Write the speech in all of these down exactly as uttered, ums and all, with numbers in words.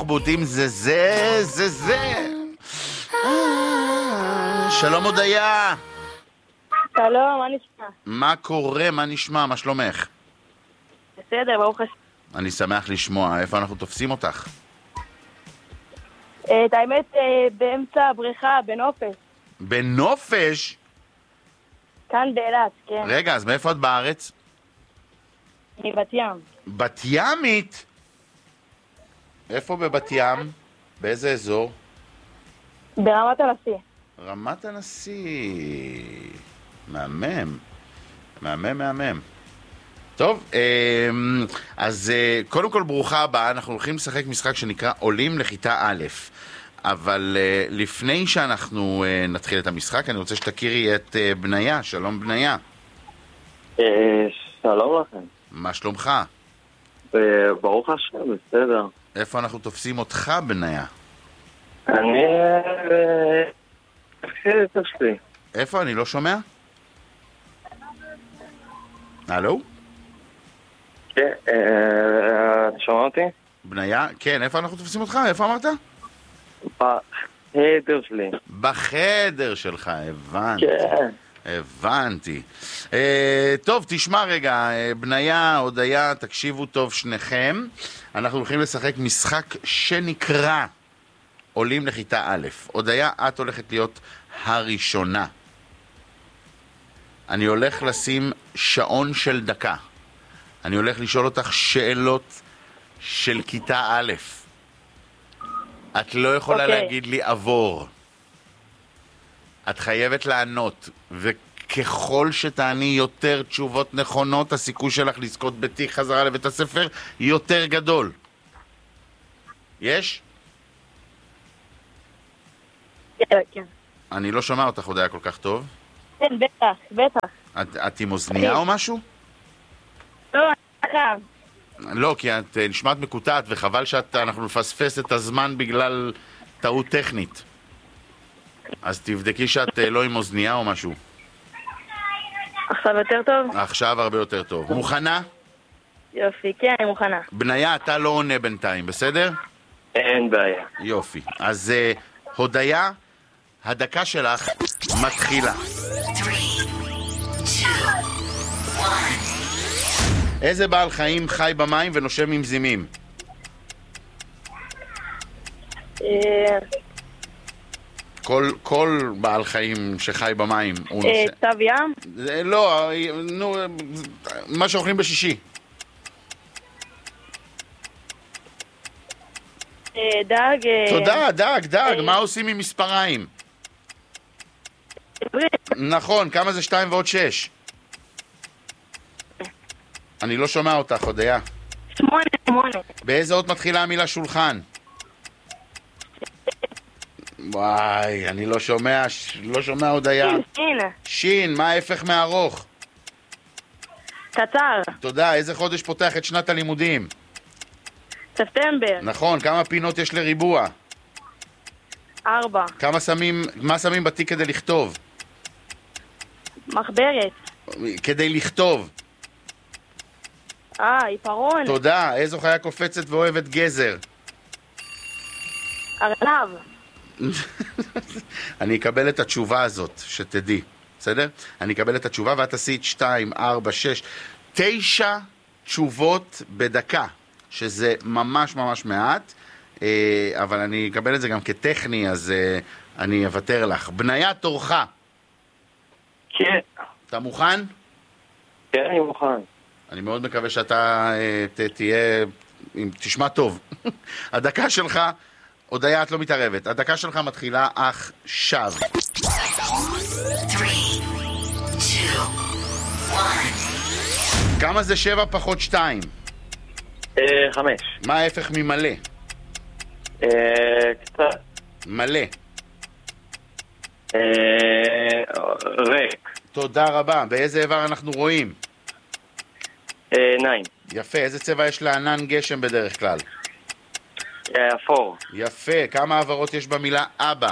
בוטים זה זה זה זה. שלום הודיה. שלום, מה נשמע? מה קורה? מה נשמע? מה שלומך? בסדר, ברוך השם. אני שמח לשמוע. איפה אנחנו תופסים אותך? את האמת, באמצע הבריכה, בנופש. בנופש? כאן באילת, כן. רגע, אז מאיפה את בארץ? אני בת ים. בת ימית? איפה בבת ים? באיזה אזור? ברמת הנשיא. רמת הנשיא. מהמם. מהמם, מהמם. טוב, אז קודם כל ברוכה הבאה. אנחנו הולכים לשחק משחק שנקרא עולים לכיתה א', אבל לפני שאנחנו נתחיל את המשחק אני רוצה שתכירי את בניה. שלום בניה. שלום לכם. מה שלומך? ברוך השם, בסדר. איפה אנחנו תופסים אותך בניה? אני... בחדר שלי. איפה? אני לא שומע? הלו? כן, אתה שומע אותי? בניה? כן, איפה אנחנו תופסים אותך? איפה אמרת? בחדר שלי. בחדר שלך, הבנתי. כן. הבנתי. אה, טוב, תשמע רגע, בניה, הודיה, תקשיבו טוב שניכם. אנחנו הולכים לשחק משחק שנקרא עולים לכיתה א'. הודיה, את הולכת להיות הראשונה. אני הולך לשים שעון של דקה. אני הולך לשאול אותך שאלות של כיתה א'. את לא יכולה okay. להגיד לי עבור. את חייבת לענות, וככל שתעני יותר תשובות נכונות, הסיכוי שלך לזכות בתיק חזרה לבית הספר יותר גדול. יש? כן, כן. אני לא שומע אותך עוד היה כל כך טוב. כן, בטח, בטח. את, את עם אוזנייה או משהו? לא, אני חייב. לא, כי את נשמעת מקוטעת, וחבל שאנחנו נפספס את הזמן בגלל טעות טכנית. אז תבדקי שאת לא עם אוזנייה או משהו. עכשיו יותר טוב? עכשיו הרבה יותר טוב. מוכנה? יופי, כן, אני מוכנה. בניה, אתה לא עונה בינתיים, בסדר? אין בעיה. יופי. אז uh, הודיה, הדקה שלך מתחילה. איזה בעל חיים חי במים ונושם עם זימים? אה... כל, כל בעל חיים שחי במים הוא נושם. אה, צב ים? זה, לא, נו, מה שאוכלים בשישי. אה, דג... אה... תודה, דג, דג, אה... מה עושים עם מספריים? עברית. נכון, כמה זה שתיים ועוד שש? אני לא שומע אותך, הודיה. שמונה, שמונה. באיזה אות מתחילה המילה שולחן? וואי, אני לא שומע, לא שומע הודיה. שין, שין. שין, מה ההפך מארוך? קצר. תודה, איזה חודש פותח את שנת הלימודים? ספטמבר. נכון, כמה פינות יש לריבוע? ארבע. כמה שמים, מה שמים בתיק כדי לכתוב? מחברת. כדי לכתוב. אה, עיפרון. תודה, איזו חיה קופצת ואוהבת גזר? ארנב. אני אקבל את התשובה הזאת, שתדעי, בסדר? אני אקבל את התשובה ואת עשית שתיים, ארבע, שש, תשע תשובות בדקה, שזה ממש ממש מעט, אבל אני אקבל את זה גם כטכני, אז אני אוותר לך. בניה, תורך. כן. אתה מוכן? כן, אני מוכן. אני מאוד מקווה שאתה ת, תהיה, תשמע טוב. הדקה שלך, הודיה, את לא מתערבת. הדקה שלך מתחילה עכשיו. כמה זה שבע פחות שתיים? אה, חמש. מה ההפך ממלא? אה, קצת. מלא. אה, ריק. תודה רבה. באיזה איבר אנחנו רואים? אה, עיניים. יפה. איזה צבע יש לענן גשם בדרך כלל? אה, אפור. יפה. כמה העברות יש במילה אבא?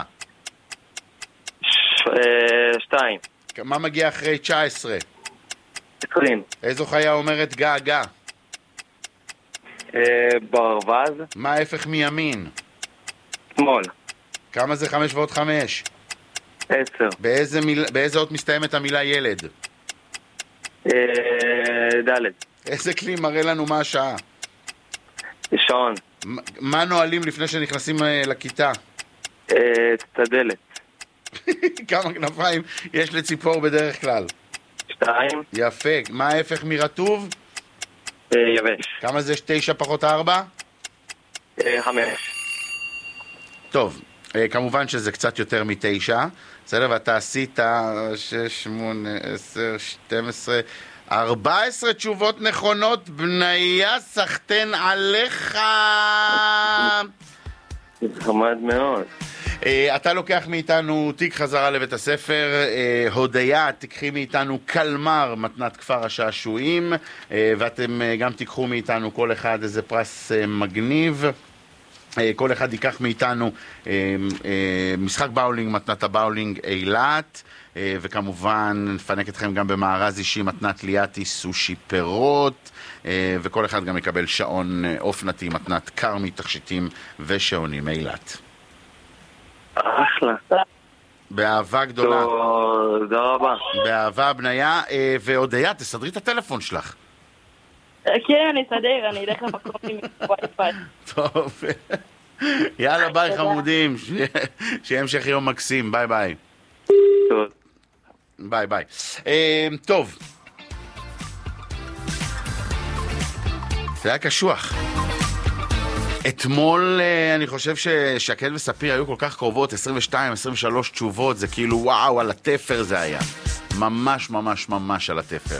ש... אה, שתיים. מה מגיע אחרי תשע עשרה? עשרים. איזו חיה אומרת גע גע? אה, ברווז. מה ההפך מימין? שמאל. כמה זה חמש ועוד חמש? עשר. באיזה, מיל... באיזה אות מסתיימת המילה ילד? אה, ד'. איזה כלי מראה לנו מה השעה? שעון. מה- מה נועלים לפני שנכנסים אה, לכיתה? אה, את הדלת. כמה כנפיים יש לציפור בדרך כלל? שתיים. יפה. מה ההפך מרטוב? אה, יבש. כמה זה תשע פחות ארבע? אה, חמש. טוב, אה, כמובן שזה קצת יותר מתשע, בסדר? ואתה עשית שש, שמונה, עשר, שתים עשרה, ארבע עשרה תשובות נכונות, בניה סחטן עליך. חמד מאוד. אה, אתה לוקח מאיתנו תיק חזרה לבית הספר, אה, הודיה, תיקחי מאיתנו קלמר, מתנת כפר השעשועים, אה, ואתם אה, גם תיקחו מאיתנו כל אחד איזה פרס אה, מגניב. אה, כל אחד ייקח מאיתנו אה, אה, משחק באולינג, מתנת הבאולינג אילת, אה, וכמובן נפנק אתכם גם במארז אישי, מתנת ליאטי, סושי פירות, אה, וכל אחד גם יקבל שעון אה, אופנתי, מתנת קרמי, תכשיטים ושעונים אילת. אחלה. באהבה גדולה, תודה רבה. באהבה בניה, אה, והודיה, תסדרי את הטלפון שלך. כן, אני אסדר, אני אלך למקום עם וי-פיי. טוב, יאללה ביי תודה. חמודים, שיהיה- שיהיה המשך יום מקסים, ביי ביי. טוב. ביי ביי. אה, טוב. זה היה קשוח. אתמול אה, אני חושב ששקד וספיר היו כל כך קרובות, עשרים ושתיים עשרים ושלוש תשובות, זה כאילו וואו, על התפר זה היה. ממש ממש ממש על התפר.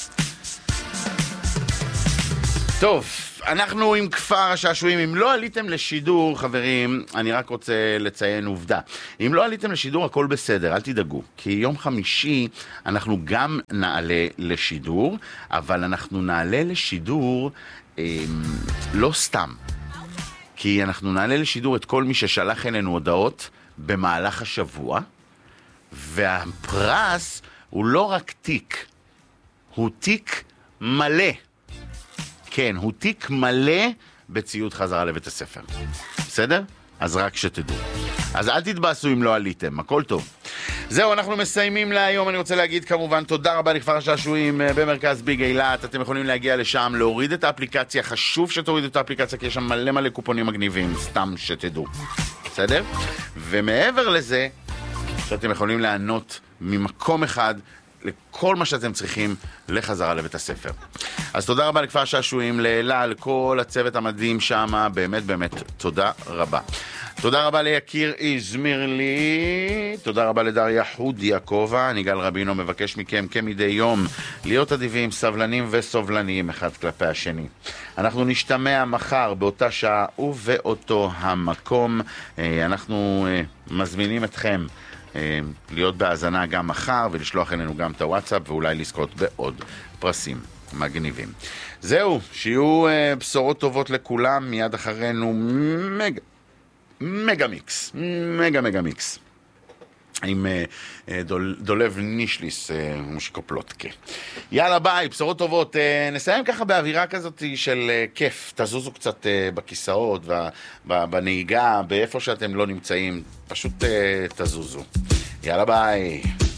טוב, אנחנו עם כפר השעשועים. אם לא עליתם לשידור, חברים, אני רק רוצה לציין עובדה. אם לא עליתם לשידור, הכל בסדר, אל תדאגו. כי יום חמישי אנחנו גם נעלה לשידור, אבל אנחנו נעלה לשידור אה, לא סתם. כי אנחנו נעלה לשידור את כל מי ששלח אלינו הודעות במהלך השבוע, והפרס הוא לא רק תיק, הוא תיק מלא. כן, הוא תיק מלא בציוד חזרה לבית הספר. בסדר? אז רק שתדעו. אז אל תתבאסו אם לא עליתם, הכל טוב. זהו, אנחנו מסיימים להיום. אני רוצה להגיד כמובן תודה רבה לכפר השעשועים במרכז ביג אילת. אתם יכולים להגיע לשם, להוריד את האפליקציה. חשוב שתורידו את האפליקציה, כי יש שם מלא מלא קופונים מגניבים, סתם שתדעו. בסדר? ומעבר לזה, שאתם יכולים לענות ממקום אחד לכל מה שאתם צריכים לחזרה לבית הספר. אז תודה רבה לכפר השעשועים, לאלה, לכל הצוות המדהים שם, באמת באמת תודה רבה. תודה רבה ליקיר איזמירלי, תודה רבה לדריה חוד יעקובה. אני גל רבינו מבקש מכם כמדי יום להיות אדיבים, סבלנים וסובלניים אחד כלפי השני. אנחנו נשתמע מחר באותה שעה ובאותו המקום. אנחנו מזמינים אתכם להיות בהאזנה גם מחר ולשלוח אלינו גם את הוואטסאפ ואולי לזכות בעוד פרסים מגניבים. זהו, שיהיו uh, בשורות טובות לכולם. מיד אחרינו מגה מגה מיקס מגה מגה מיקס עם uh, uh, דול, דולב נישליס uh, מושיקו פלוטקה. יאללה ביי, בשורות טובות. uh, נסיים ככה באווירה כזאת של uh, כיף. תזוזו קצת uh, בכיסאות בנהיגה, באיפה שאתם לא נמצאים, פשוט uh, תזוזו. יאללה ביי.